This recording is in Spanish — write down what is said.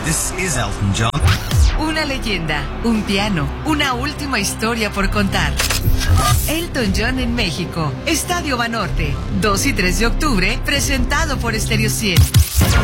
This is Elton John. Una leyenda, un piano, una última historia por contar. Elton John en México, Estadio Banorte, 2 y 3 de octubre, presentado por Stereo 100.